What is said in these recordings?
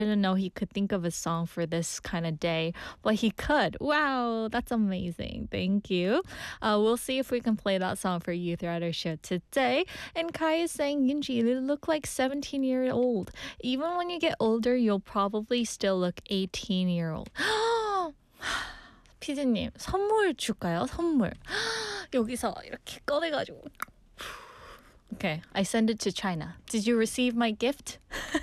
didn't know he could think of a song for this kind of day, but he could. Wow, that's amazing. Thank you. We'll see if we can play that song for you throughout our show today. And Kai is saying, Yunji, you look like 17-year-old. Even when you get older, you'll probably still look 18-year-old. 피디님, 선물 줄까요? 선물. 여기서 이렇게 꺼내가지고. Okay, I send it to China. Did you receive my gift?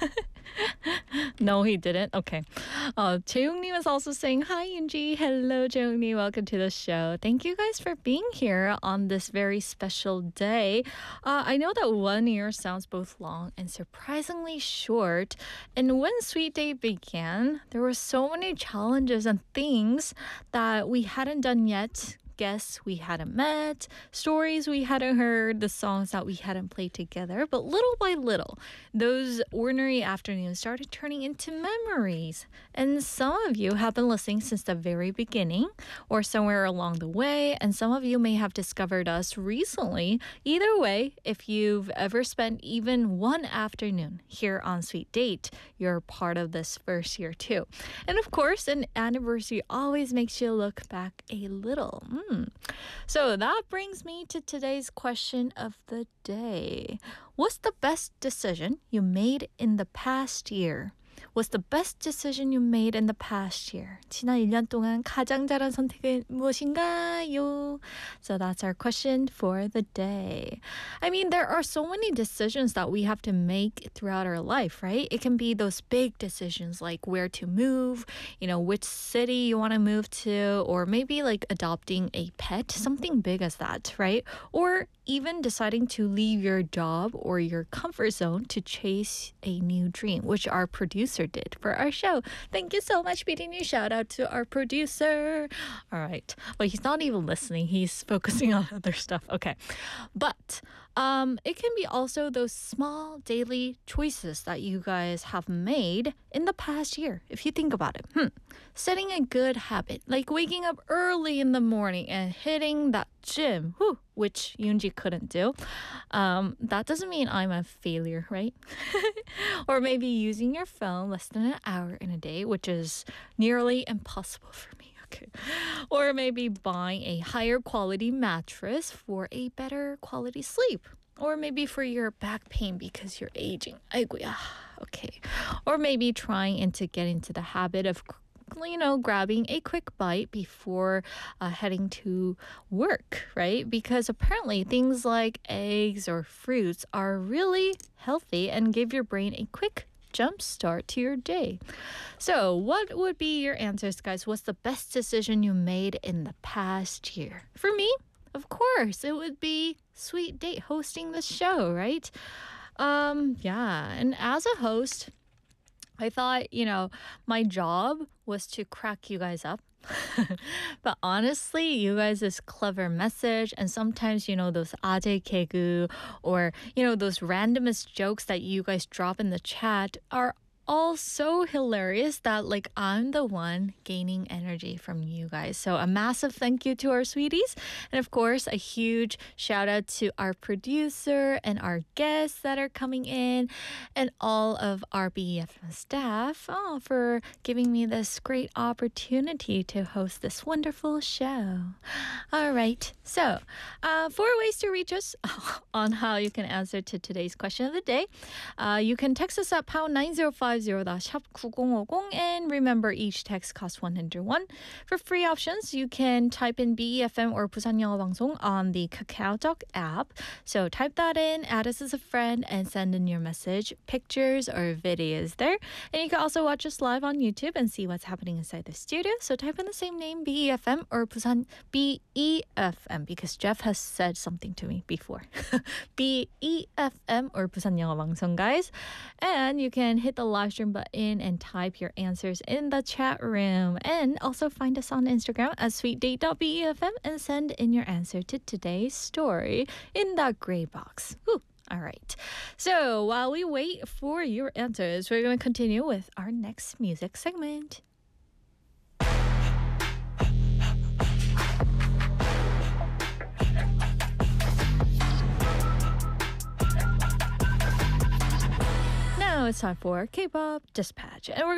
No, he didn't. Okay. Jaeyoungnim is also saying, hi, Yunji. Hello, Jaeyoungnim. Welcome to the show. Thank you guys for being here on this very special day. I know that 1 year sounds both long and surprisingly short. And when Sweet Day began, there were so many challenges and things that we hadn't done yet. Guests we hadn't met, stories we hadn't heard, the songs that we hadn't played together. But little by little, those ordinary afternoons started turning into memories. And some of you have been listening since the very beginning or somewhere along the way, and some of you may have discovered us recently. Either way, if you've ever spent even one afternoon here on Sweet Date, you're part of this first year too. And of course, an anniversary always makes you look back a little. So that brings me to today's question of the day. What's the best decision you made in the past year? What's the best decision you made in the past year? 지난 1년 동안 가장 잘한 선택은 무엇인가요? So that's our question for the day. I mean, there are so many decisions that we have to make throughout our life, right? It can be those big decisions like where to move, which city you want to move to, or maybe like adopting a pet, something big as that, right? Or even deciding to leave your job or your comfort zone to chase a new dream, which our producer did for our show. Thank you so much, BDNews. Shout out to our producer. All right. Well, he's not even listening. He's focusing on other stuff. Okay. But it can be also those small daily choices that you guys have made in the past year. If you think about it, setting a good habit, like waking up early in the morning and hitting that gym, which Yoonji couldn't do. That doesn't mean I'm a failure, right? Or maybe using your phone less than an hour in a day, which is nearly impossible for me. Okay. Or maybe buying a higher quality mattress for a better quality sleep. Or maybe for your back pain because you're aging. 아이고야. Okay. Or maybe trying to get into the habit of grabbing a quick bite before heading to work, right? Because apparently things like eggs or fruits are really healthy and give your brain a quick jump start to your day. So what would be your answers, guys? What's the best decision you made in the past year? For me, of course, it would be Sweet Date hosting the show, right? Yeah, and as a host, I thought, my job was to crack you guys up. But honestly, you guys' clever message and sometimes, those 아재 개그 or, those randomest jokes that you guys drop in the chat are all so hilarious that I'm the one gaining energy from you guys. So a massive thank you to our sweeties. And of course, a huge shout out to our producer and our guests that are coming in and all of our BEFM staff for giving me this great opportunity to host this wonderful show. All right. So 4 ways to reach us on how you can answer to today's question of the day. You can text us at pound 9050 샵 9050 and remember each text costs 101. For free options, you can type in BEFM or 부산 영어 방송 on the KakaoTalk app. So type that in, add us as a friend, and send in your message, pictures, or videos there. And you can also watch us live on YouTube and see what's happening inside the studio. So type in the same name, BEFM or 부산 BEFM, because Jeff has said something to me before. BEFM or 부산 영어 방송, guys. And you can hit the live stream button and type your answers in the chat room. And also find us on Instagram at sweetdate.befm and send in your answer to today's story in that gray box. Ooh. All right. So while we wait for your answers, we're going to continue with our next music segment. it's time for K-pop Dispatch. And we're